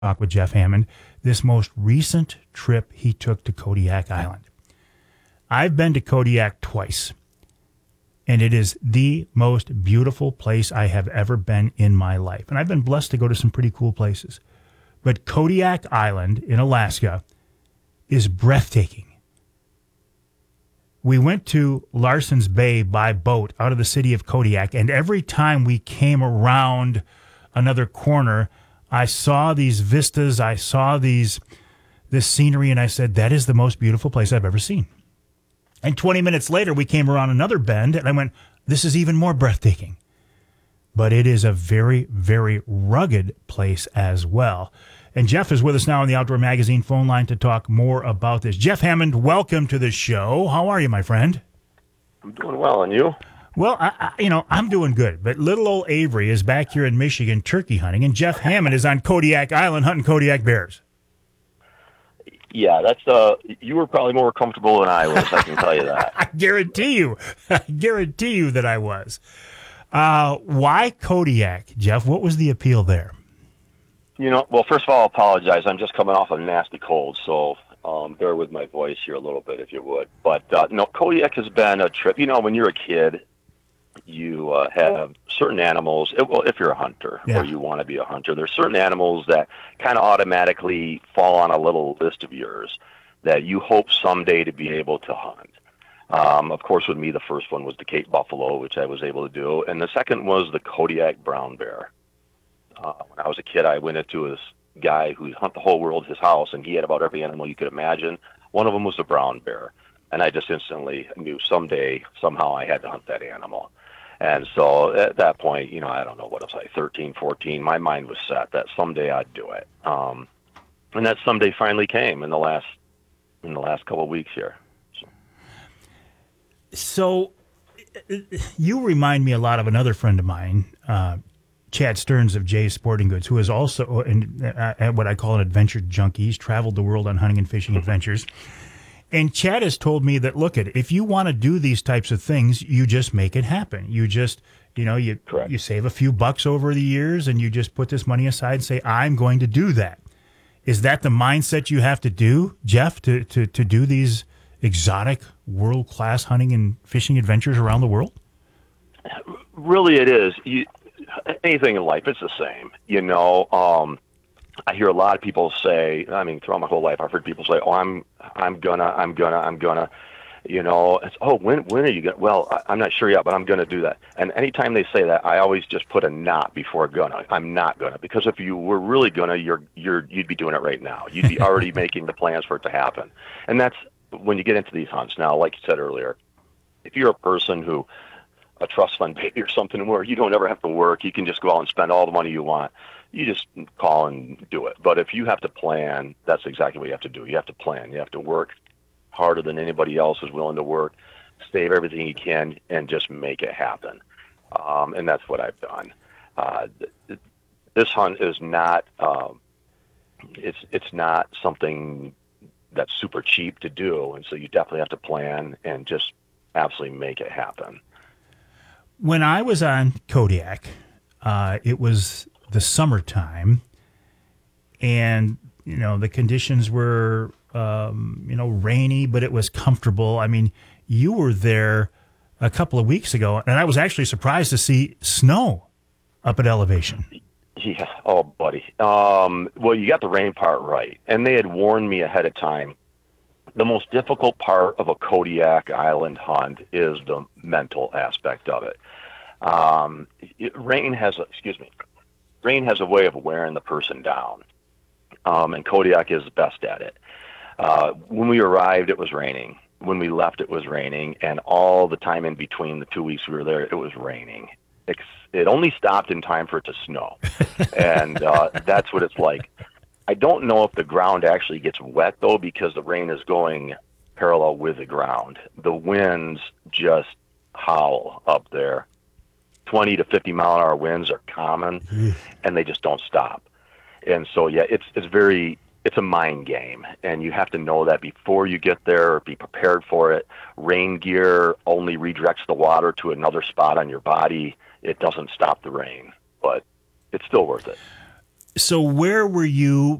talk with Jeff Hammond, this most recent trip he took to Kodiak Island. I've been to Kodiak twice, and it is the most beautiful place I have ever been in my life. And I've been blessed to go to some pretty cool places. But Kodiak Island in Alaska is breathtaking. We went to Larson's Bay by boat out of the city of Kodiak, and every time we came around another corner, I saw these vistas, I saw this scenery, and I said, that is the most beautiful place I've ever seen. And 20 minutes later, we came around another bend, and I went, this is even more breathtaking. But it is a very, very rugged place as well. And Jeff is with us now on the Outdoor Magazine phone line to talk more about this. Jeff Hammond, welcome to the show. How are you, my friend? I'm doing well, and you? Well, I'm doing good. But little old Avery is back here in Michigan turkey hunting, and Jeff Hammond is on Kodiak Island hunting Kodiak bears. Yeah, you were probably more comfortable than I was, I can tell you that. I guarantee you that I was. Why Kodiak, Jeff? What was the appeal there? Well, first of all, I'll apologize. I'm just coming off a nasty cold, so bear with my voice here a little bit, if you would. But, Kodiak has been a trip. When you're a kid, you have certain animals. Well, if you're a hunter or you want to be a hunter, there's certain animals that kind of automatically fall on a little list of yours that you hope someday to be able to hunt. Of course, with me, the first one was the Cape buffalo, which I was able to do. And the second was the Kodiak brown bear. When I was a kid, I went into this guy who hunt the whole world, his house, and he had about every animal you could imagine. One of them was the brown bear. And I just instantly knew someday, somehow I had to hunt that animal. And so at that point, I don't know what it was, like 13, 14, my mind was set that someday I'd do it. And that someday finally came in the last couple of weeks here. So you remind me a lot of another friend of mine, Chad Stearns of Jay's Sporting Goods, who is also what I call an adventure junkie. He's traveled the world on hunting and fishing adventures. And Chad has told me that, look, if you want to do these types of things, you just make it happen. You just, you save a few bucks over the years and you just put this money aside and say, I'm going to do that. Is that the mindset you have to do, Jeff, to do these exotic world-class hunting and fishing adventures around the world? Really, it is. Anything in life, it's the same. I hear a lot of people say, throughout my whole life, I've heard people say, oh, I'm gonna, it's, oh, when are you gonna, well, I'm not sure yet, but I'm gonna do that. And anytime they say that, I always just put a not before gonna. I'm not gonna, because if you were really gonna, you'd be doing it right now. You'd be already making the plans for it to happen. And that's when you get into these hunts. Now, like you said earlier, if you're a person who, a trust fund baby or something where you don't ever have to work, you can just go out and spend all the money you want. You just call and do it. But if you have to plan, that's exactly what you have to do. You have to plan. You have to work harder than anybody else is willing to work, save everything you can, and just make it happen. And that's what I've done. This hunt is not, it's not something that's super cheap to do. And so you definitely have to plan and just absolutely make it happen. When I was on Kodiak, it was the summertime, and the conditions were rainy, but it was comfortable. You were there a couple of weeks ago, and I was actually surprised to see snow up at elevation. Yeah. Oh, buddy. Well, you got the rain part right, and they had warned me ahead of time. The most difficult part of a Kodiak Island hunt is the mental aspect of it. Rain has a way of wearing the person down, and Kodiak is best at it. When we arrived, it was raining. When we left, it was raining, and all the time in between the 2 weeks we were there, it was raining. It only stopped in time for it to snow, and that's what it's like. I don't know if the ground actually gets wet, though, because the rain is going parallel with the ground. The winds just howl up there. 20 to 50 mile an hour winds are common, and they just don't stop. And so, yeah, it's a mind game, and you have to know that before you get there, or be prepared for it. Rain gear only redirects the water to another spot on your body. It doesn't stop the rain, but it's still worth it. So where were you